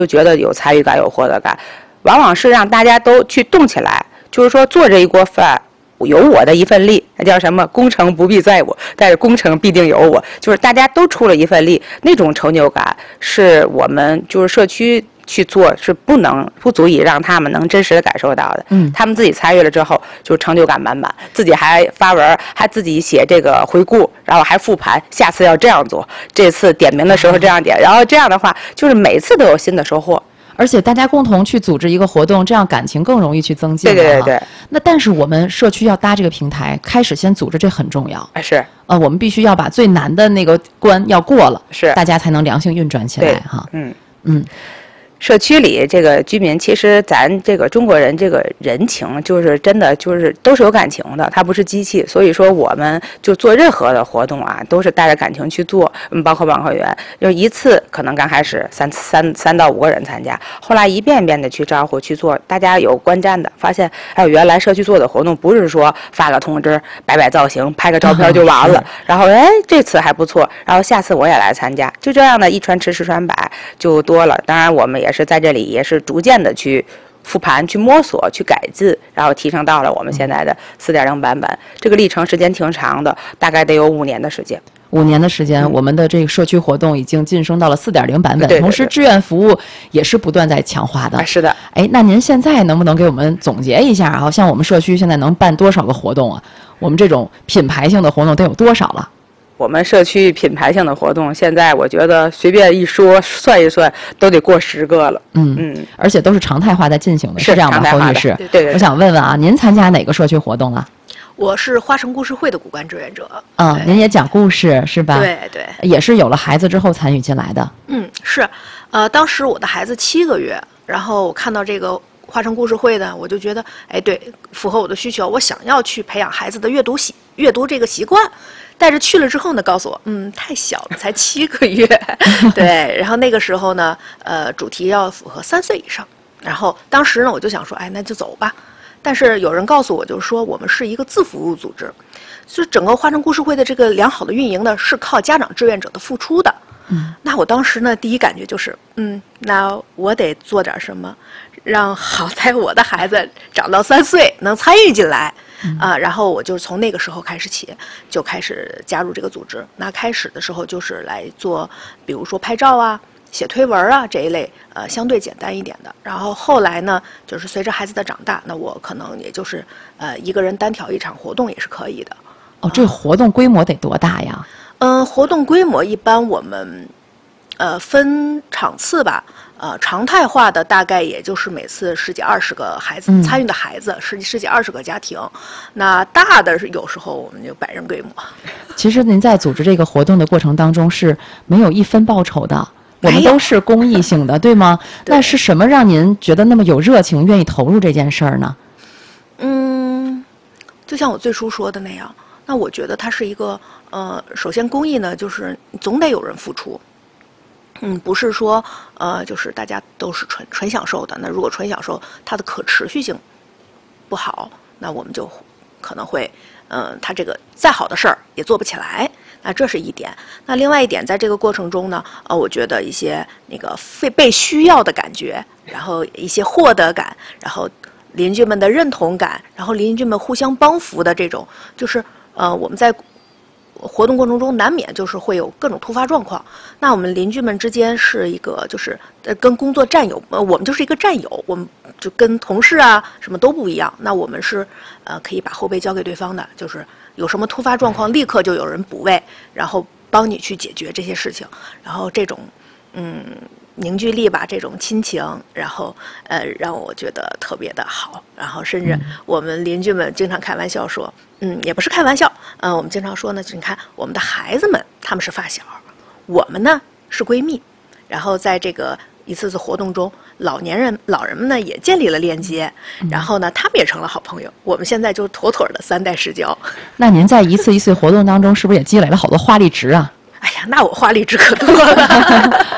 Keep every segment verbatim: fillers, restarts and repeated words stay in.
就觉得有参与感有获得感，往往是让大家都去动起来，就是说做这一锅饭有我的一份力，那叫什么功成不必在我，但是功成必定有我，就是大家都出了一份力，那种成就感是我们就是社区去做是不能不足以让他们能真实的感受到的。 嗯， 他们自己参与了之后就成就感满满，自己还发文，还自己写这个回顾，然后还复盘，下次要这样做，这次点名的时候这样点，然后这样的话就是每次都有新的收获。 而且大家共同去组织一个活动，这样感情更容易去增进。 对对对对。 那但是我们社区要搭这个平台，开始先组织，这很重要。 是。 呃，我们必须要把最难的那个关要过了， 是， 大家才能良性运转起来哈。 嗯嗯。 社区里这个居民，其实咱这个中国人这个人情，就是真的就是都是有感情的，它不是机器。所以说，我们就做任何的活动啊，都是带着感情去做。嗯，包括网课园，就一次可能刚开始三三三到五个人参加，后来一遍一遍的去招呼去做，大家有观战的，发现还有原来社区做的活动不是说发个通知、摆摆造型、拍个照片就完了，嗯、然后哎这次还不错，然后下次我也来参加，就这样的一传十十传百就多了。当然我们也是在这里也是逐渐的去复盘、去摸索、去改进，然后提升到了我们现在的四点零版本。这个历程时间挺长的，大概得有五年的时间。 五年的时间，嗯、我们的这个社区活动已经晋升到了四点零版本， 对对对， 同时志愿服务也是不断在强化的。 啊、是的。 哎，那您现在能不能给我们总结一下啊？像我们社区现在能办多少个活动啊？我们这种品牌性的活动得有多少了？ 我们社区品牌性的活动，现在我觉得随便一说算一算，都得过十个了。 嗯嗯，而且都是常态化在进行的， 是这样吧，侯女士？ 对对对。 我想问问啊，您参加哪个社区活动了？ 我是花城故事会的骨干志愿者。 嗯，您也讲故事是吧？ 对对。 也是有了孩子之后参与进来的。 嗯，是，呃，当时我的孩子七个月，然后我看到这个花城故事会呢，我就觉得，哎，对，符合我的需求，我想要去培养孩子的阅读习阅读这个习惯。但是去了之后呢，告诉我，嗯，太小了，才七个月。对，然后那个时候呢，呃，主题要符合三岁以上。然后当时呢，我就想说，哎，那就走吧。但是有人告诉我，就是说我们是一个自服务组织，所以整个花城故事会的这个良好的运营呢，是靠家长志愿者的付出的。 嗯， 那我当时呢，第一感觉就是，嗯，那我得做点什么，让好在我的孩子长到三岁能参与进来。啊，然后我就从那个时候开始起，就开始加入这个组织。那开始的时候就是来做，比如说拍照啊、写推文啊这一类，呃，相对简单一点的。然后后来呢，就是随着孩子的长大，那我可能也就是呃一个人单挑一场活动也是可以的。 哦，这活动规模得多大呀？ 嗯、呃，活动规模一般我们呃分场次吧。呃，常态化的大概也就是每次十几二十个孩子、嗯、参与的孩子，十几十几二十个家庭。那大的是有时候我们就百人规模。 其实您在组织这个活动的过程当中是没有一分报酬的，我们都是公益性的，对吗？对。那是什么让您觉得那么有热情，愿意投入这件事儿呢？ 嗯，就像我最初说的那样，那我觉得它是一个呃，首先公益呢，就是总得有人付出。嗯，不是说，呃，就是大家都是纯纯享受的。那如果纯享受，它的可持续性不好，那我们就可能会，嗯、呃，它这个再好的事儿也做不起来。那这是一点。那另外一点，在这个过程中呢，呃，我觉得一些那个被被需要的感觉，然后一些获得感，然后邻居们的认同感，然后邻居们互相帮扶的这种，就是呃，我们在活动过程中难免就是会有各种突发状况，那我们邻居们之间是一个就是呃跟工作战友，呃我们就是一个战友，我们就跟同事啊什么都不一样。那我们是呃可以把后背交给对方的，就是有什么突发状况立刻就有人补位，然后帮你去解决这些事情。然后这种嗯凝聚力吧，这种亲情，然后呃让我觉得特别的好。然后甚至我们邻居们经常开玩笑说。嗯，也不是开玩笑，嗯、呃，我们经常说呢，就是你看我们的孩子们，他们是发小，我们呢是闺蜜，然后在这个一次次活动中，老年人、老人们呢也建立了链接，然后呢，他们也成了好朋友，我们现在就妥妥的三代世交。 那您在一次一次活动当中，是不是也积累了好多花荔枝啊？ 哎呀，那我花荔枝可多了。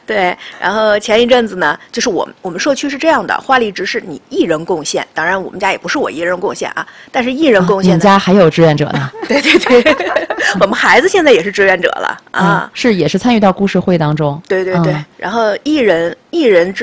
对，然后前一阵子呢，就是我们我们社区是这样的，花丽值是你一人贡献，当然我们家也不是我一人贡献啊，但是一人贡献、 啊。你们家还有志愿者呢？ 对对对，我们孩子现在也是志愿者了啊、 嗯，是也是参与到故事会当中。 对对对， 嗯、 然后一人一人志